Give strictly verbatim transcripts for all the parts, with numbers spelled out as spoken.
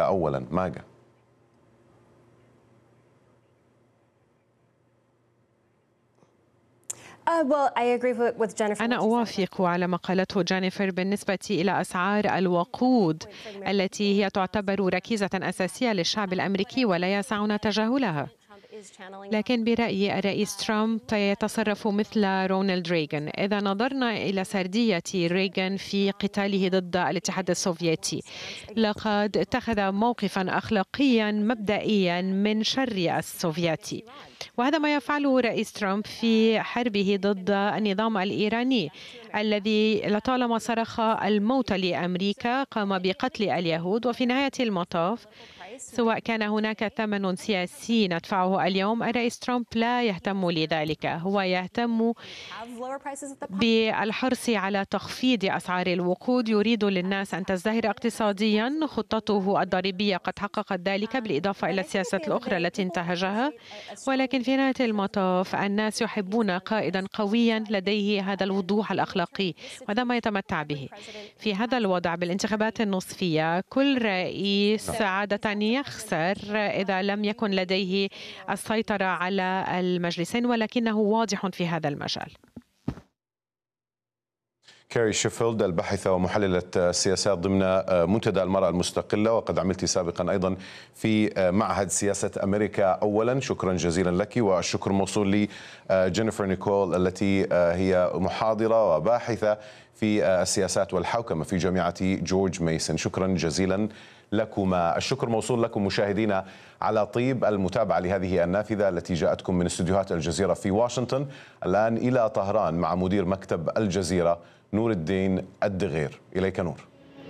أولا. ماجا. أنا أوافق على ما قالته جينيفر بالنسبة إلى أسعار الوقود التي هي تعتبر ركيزة أساسية للشعب الأمريكي ولا يسعنا تجاهلها. لكن برأيي الرئيس ترامب يتصرف مثل رونالد ريغان. إذا نظرنا إلى سردية ريغان في قتاله ضد الاتحاد السوفيتي، لقد اتخذ موقفا أخلاقيا مبدئيا من شر السوفيتي، وهذا ما يفعله رئيس ترامب في حربه ضد النظام الإيراني الذي لطالما صرخ الموت لأمريكا، قام بقتل اليهود، وفي نهاية المطاف سواء كان هناك ثمن سياسي ندفعه اليوم، الرئيس ترامب لا يهتم لذلك. هو يهتم بالحرص على تخفيض أسعار الوقود، يريد للناس أن تزدهر اقتصاديا. خطته الضريبية قد حققت ذلك بالإضافة إلى السياسات الأخرى التي انتهجها، ولكن في نهاية المطاف الناس يحبون قائدا قويا لديه هذا الوضوح الأخلاقي، وهذا ما يتمتع به. في هذا الوضع بالانتخابات النصفية كل رئيس عادة يخسر إذا لم يكن لديه السيطرة على المجلسين، ولكنه واضح في هذا المجال. كاري شيفيلد، الباحثة ومحللة السياسات ضمن منتدى المرأة المستقلة، وقد عملت سابقا أيضا في معهد سياسة أمريكا أولا. شكرا جزيلا لك، والشكر موصول لجينيفر نيكول التي هي محاضرة وباحثة في السياسات والحوكمة في جامعة جورج ميسون. شكرا جزيلا لكما. الشكر موصول لكم مشاهدينا على طيب المتابعة لهذه النافذة التي جاءتكم من استديوهات الجزيرة في واشنطن. الآن إلى طهران مع مدير مكتب الجزيرة نور الدين الدغير. إليك نور.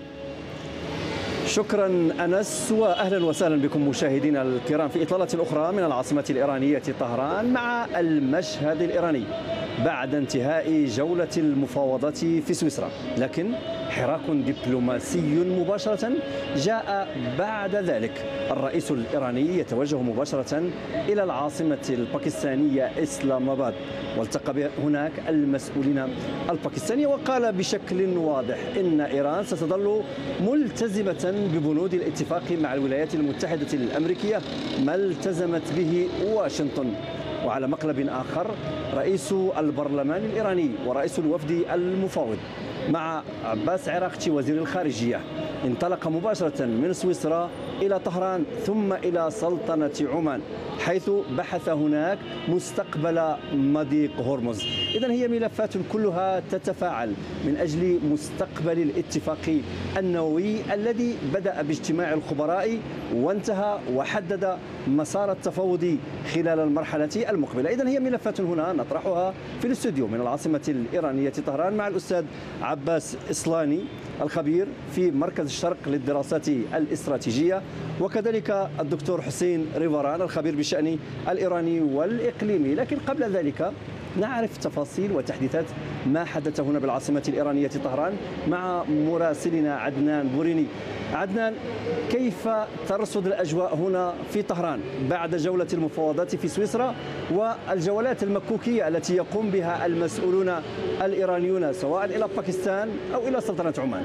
شكرا أنس، وأهلا وسهلا بكم مشاهدينا الكرام في إطلالة أخرى من العاصمة الإيرانية طهران مع المشهد الإيراني بعد انتهاء جولة المفاوضات في سويسرا. لكن حراك دبلوماسي مباشرة جاء بعد ذلك. الرئيس الإيراني يتوجه مباشرة إلى العاصمة الباكستانية إسلام آباد، والتقى هناك المسؤولين الباكستانيين، وقال بشكل واضح إن إيران ستظل ملتزمة ببنود الاتفاق مع الولايات المتحدة الأمريكية ما التزمت به واشنطن. وعلى مقلب آخر، رئيس البرلمان الإيراني ورئيس الوفد المفاوض مع عباس عراقچي وزير الخارجية انطلق مباشرة من سويسرا إلى طهران ثم إلى سلطنة عمان، حيث بحث هناك مستقبل مضيق هرمز. إذن هي ملفات كلها تتفاعل من أجل مستقبل الاتفاق النووي الذي بدأ باجتماع الخبراء وانتهى وحدد مسار التفاوض خلال المرحلة المقبلة. إذن هي ملفات هنا نطرحها في الاستوديو من العاصمة الإيرانية طهران مع الأستاذ عباس إصلاني الخبير في مركز الشرق للدراسات الاستراتيجية، وكذلك الدكتور حسين ريفران الخبير بالشأن الإيراني والإقليمي. لكن قبل ذلك نعرف تفاصيل وتحديثات ما حدث هنا بالعاصمة الإيرانية طهران مع مراسلنا عدنان بوريني. عدنان، كيف ترصد الأجواء هنا في طهران بعد جولة المفاوضات في سويسرا والجولات المكوكية التي يقوم بها المسؤولون الإيرانيون سواء إلى باكستان أو إلى سلطنة عمان؟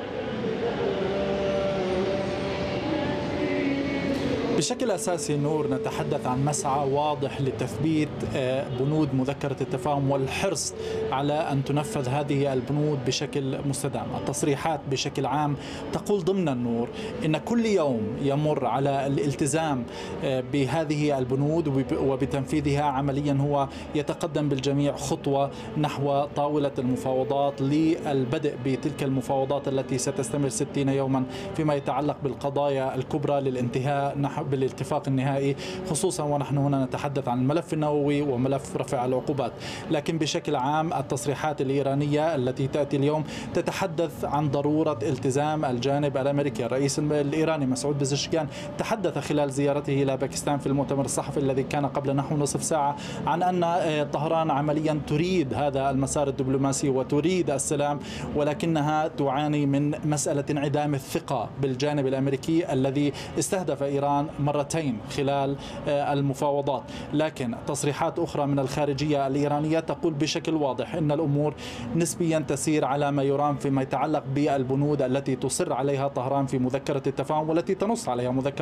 بشكل أساسي نور نتحدث عن مسعى واضح لتثبيت بنود مذكرة التفاهم والحرص على أن تنفذ هذه البنود بشكل مستدام. التصريحات بشكل عام تقول ضمن النور إن كل يوم يمر على الالتزام بهذه البنود وبتنفيذها عمليا هو يتقدم بالجميع خطوة نحو طاولة المفاوضات للبدء بتلك المفاوضات التي ستستمر ستين يوما فيما يتعلق بالقضايا الكبرى للانتهاء نحو بالاتفاق النهائي، خصوصا ونحن هنا نتحدث عن الملف النووي وملف رفع العقوبات. لكن بشكل عام التصريحات الإيرانية التي تأتي اليوم تتحدث عن ضرورة التزام الجانب الأمريكي. الرئيس الإيراني مسعود بزشكيان تحدث خلال زيارته إلى باكستان في المؤتمر الصحفي الذي كان قبل نحو نصف ساعة عن أن طهران عمليا تريد هذا المسار الدبلوماسي وتريد السلام، ولكنها تعاني من مسألة انعدام الثقة بالجانب الأمريكي الذي استهدف إيران مرتين خلال المفاوضات. لكن تصريحات أخرى من الخارجية الإيرانية تقول بشكل واضح أن الأمور نسبيا تسير على ما يرام فيما يتعلق بالبنود التي تصر عليها طهران في مذكرة التفاهم والتي تنص عليها مذكرة